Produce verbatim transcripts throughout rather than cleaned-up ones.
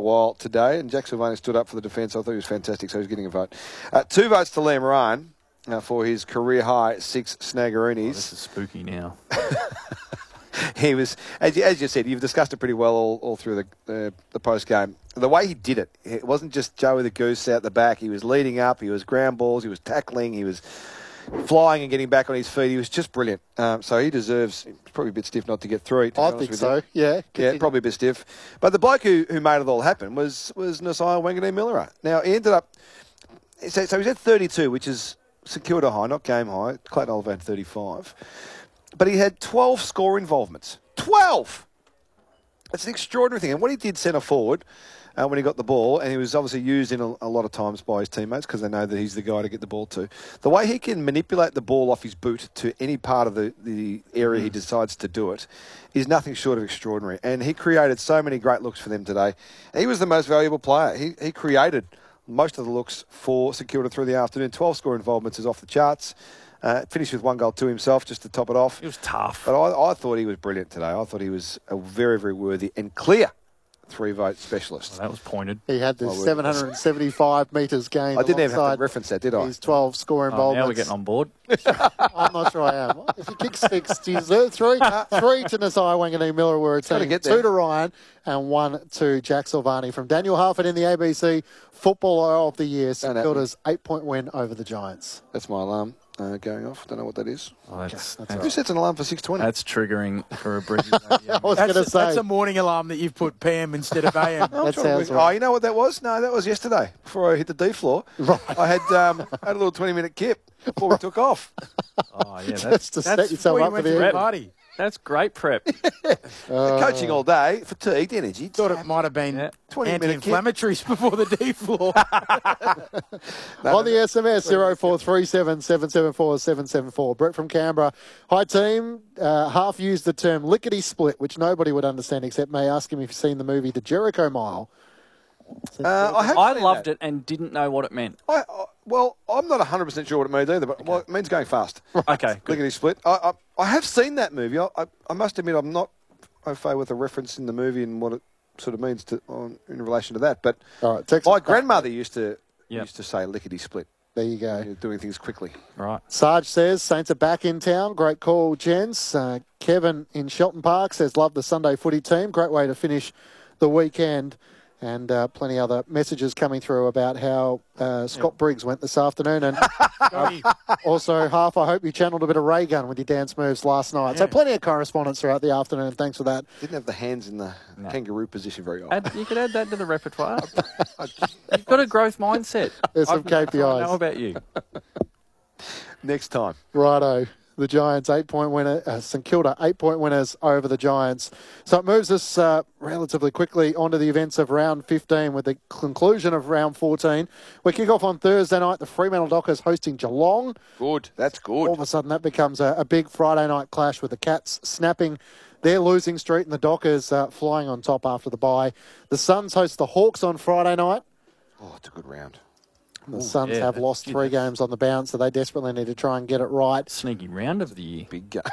while today, and Jack Silvani stood up for the defence. I thought he was fantastic, so he's getting a vote. Uh, two votes to Liam Ryan uh, for his career-high six snaggeroonies. Oh, this is spooky now. He was, as you, as you said, you've discussed it pretty well all, all through the, uh, the post-game. The way he did it, it wasn't just Joey the Goose out the back. He was leading up, he was ground balls, he was tackling, he was flying and getting back on his feet. He was just brilliant. Um, so he deserves, it's probably a bit stiff not to get through. To I think so, you. yeah. Yeah, probably a bit stiff. But the bloke who, who made it all happen was, was Nasiah Wanganeen-Miller. Now, he ended up, so, so he's at thirty-two, which is secured a high, not game high. Clayton Oliver had thirty-five. But he had twelve score involvements. twelve! That's an extraordinary thing. And what he did centre forward uh, when he got the ball, and he was obviously used in a, a lot of times by his teammates because they know that he's the guy to get the ball to. The way he can manipulate the ball off his boot to any part of the, the area he decides to do it is nothing short of extraordinary. And he created so many great looks for them today. He was the most valuable player. He, he created most of the looks for St Kilda through the afternoon. twelve score involvements is off the charts. Uh, finished with one goal to himself just to top it off. It was tough. But I, I thought he was brilliant today. I thought he was a very, very worthy and clear three-vote specialist. Well, that was pointed. He had the seven hundred seventy-five metres gained. I didn't even have to reference that, did I? His twelve score involvements. Oh, now we're getting on board. I'm not sure I am. If he kicks six, geez, three, three to Nasiah Wanganeen-Miller were a team, get two there. to Ryan and one to Jack Silvani. From Daniel Harford in the A B C Footballer of the Year, St Kilda's eight-point win over the Giants. That's my alarm uh, going off. Don't know what that is. Oh, that's, That's that's, Who sets an alarm for six twenty? that's triggering for a Brisbane radio. I was going That's, to say. that's a morning alarm that you've put P M instead of A M. That sounds Oh, right. you know what that was? No, that was yesterday before I hit the D floor. Right. I had um, had a little twenty-minute kip before we took off. Oh, yeah, that's, Just to set That's yourself before you up for went the to the evening. party. that's great prep. Coaching all day, fatigued, energy. Thought it might have been Yeah. twenty minute kip. anti-inflammatories before the D floor. On the S M S, zero four three seven, seven seven four, seven seven four. Brett from Canberra. Hi, team. Uh, half used the term lickety-split, which nobody would understand except may ask him if you've seen the movie The Jericho Mile. Uh, I have I seen loved that. it and didn't know what it meant. I, I, well, I'm not one hundred percent sure what it means either, but well, it means going fast. Okay, good. Lickety split. I, I, I have seen that movie. I, I, I must admit I'm not au fait with a reference in the movie and what it sort of means to on, in relation to that. But All right, text my us back. grandmother used to Yep. used to say lickety split, There you go. doing things quickly. Right. Sarge says, Saints are back in town. Great call, gents. Uh, Kevin in Shelton Park says, love the Sunday footy team. Great way to finish the weekend. And uh, plenty other messages coming through about how uh, Scott Briggs went this afternoon. And uh, also, Half, I hope you channeled a bit of Ray Gun with your dance moves last night. So plenty of correspondence throughout the afternoon. Thanks for that. Didn't have the hands in the No. kangaroo position very often. Add, you could add that to the repertoire. You've got a growth mindset. There's some I've- K P Is. I know about you. Next time. Righto. The Giants, eight-point winner. Uh, St Kilda, eight-point winners over the Giants. So it moves us uh, relatively quickly onto the events of round fifteen with the conclusion of round fourteen. We kick off on Thursday night. The Fremantle Dockers hosting Geelong. Good. That's good. All of a sudden, that becomes a, a big Friday night clash with the Cats snapping their losing streak and the Dockers uh, flying on top after the bye. The Suns host the Hawks on Friday night. Oh, it's a good round. The Suns yeah, have that's lost good. three games on the bounce, so they desperately need to try and get it right. Sneaky round of the year. Big game.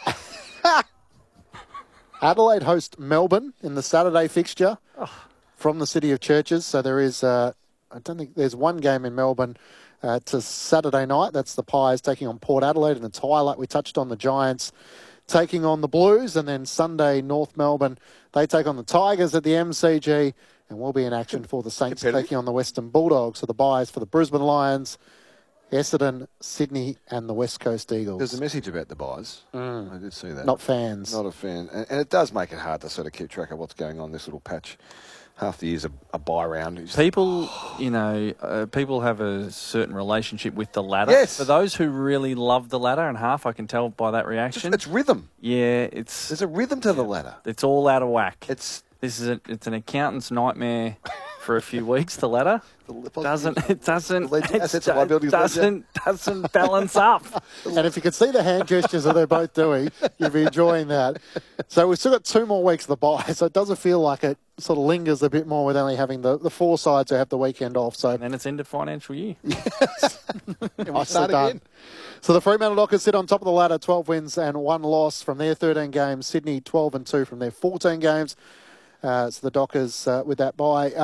Adelaide host Melbourne in the Saturday fixture from the City of Churches. So there is, uh, I don't think there's one game in Melbourne uh, to Saturday night. That's the Pies taking on Port Adelaide, and it's highlight. We touched on the Giants taking on the Blues, and then Sunday North Melbourne, they take on the Tigers at the M C G, and we'll be in action for the Saints Competitive. taking on the Western Bulldogs. So the Pies for the Brisbane Lions, Essendon, Sydney, and the West Coast Eagles. There's a message about the buys. I did see that. Not fans. Not a fan. And, and it does make it hard to sort of keep track of what's going on this little patch. Half the year's a, a buy round. It's- People, you know, uh, people have a certain relationship with the ladder. Yes. For those who really love the ladder, and Half, I can tell by that reaction. It's rhythm. yeah, it's There's a rhythm to the ladder. it's all out of whack. It's This is a, it's an accountant's nightmare for a few weeks. The ladder doesn't it doesn't Ledger- it assets and liabilities doesn't doesn't balance up. And if you could see the hand gestures that they're both doing, you'd be enjoying that. So we've still got two more weeks of the bye, so it doesn't feel like it sort of lingers a bit more with only having the, the four sides who have the weekend off. So And then it's end of financial year. nicely start done. again. So the Fremantle Dockers sit on top of the ladder, twelve wins and one loss from their thirteen games. Sydney twelve and two from their fourteen games. Uh, so the Dockers uh, with that bye. Uh,